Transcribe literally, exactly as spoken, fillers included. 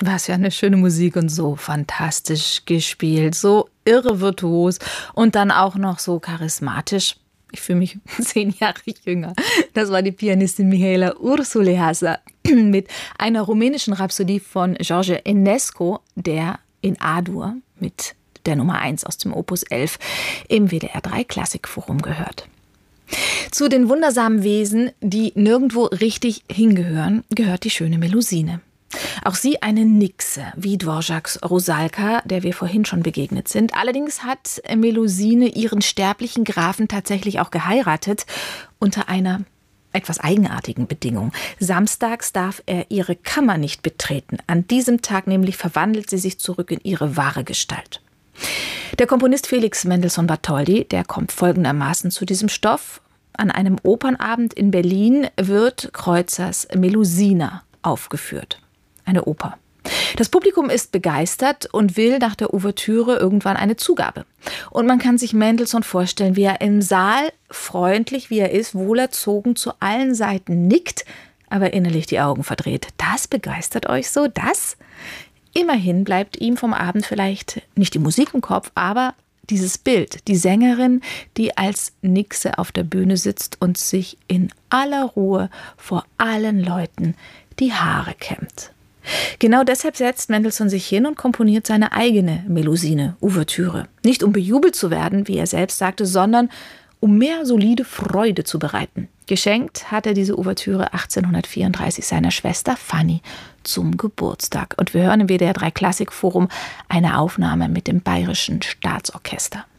Was für eine schöne Musik und so fantastisch gespielt, so irre virtuos und dann auch noch so charismatisch. Ich fühle mich zehn Jahre jünger. Das war die Pianistin Mihaela Ursuleasa mit einer rumänischen Rhapsodie von George Enescu, der in A-Dur mit der Nummer eins aus dem Opus elf im W D R drei Klassikforum gehört. Zu den wundersamen Wesen, die nirgendwo richtig hingehören, gehört die schöne Melusine. Auch sie eine Nixe, wie Dvořáks Rusalka, der wir vorhin schon begegnet sind. Allerdings hat Melusine ihren sterblichen Grafen tatsächlich auch geheiratet, unter einer etwas eigenartigen Bedingung. Samstags darf er ihre Kammer nicht betreten. An diesem Tag nämlich verwandelt sie sich zurück in ihre wahre Gestalt. Der Komponist Felix Mendelssohn Bartholdy, der kommt folgendermaßen zu diesem Stoff. An einem Opernabend in Berlin wird Kreuzers Melusina aufgeführt. Eine Oper. Das Publikum ist begeistert und will nach der Ouvertüre irgendwann eine Zugabe. Und man kann sich Mendelssohn vorstellen, wie er im Saal, freundlich wie er ist, wohlerzogen zu allen Seiten nickt, aber innerlich die Augen verdreht. Das begeistert euch so? Das? Immerhin bleibt ihm vom Abend vielleicht nicht die Musik im Kopf, aber dieses Bild, die Sängerin, die als Nixe auf der Bühne sitzt und sich in aller Ruhe vor allen Leuten die Haare kämmt. Genau deshalb setzt Mendelssohn sich hin und komponiert seine eigene Melusine-Ouvertüre. Nicht um bejubelt zu werden, wie er selbst sagte, sondern um mehr solide Freude zu bereiten. Geschenkt hat er diese Ouvertüre achtzehnhundertvierunddreißig seiner Schwester Fanny zum Geburtstag. Und wir hören im W D R drei Klassikforum eine Aufnahme mit dem Bayerischen Staatsorchester.